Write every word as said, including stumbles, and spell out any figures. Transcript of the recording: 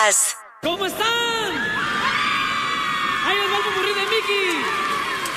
Podcast. ¿Cómo están? Ahí les va el popurrí de Mickey.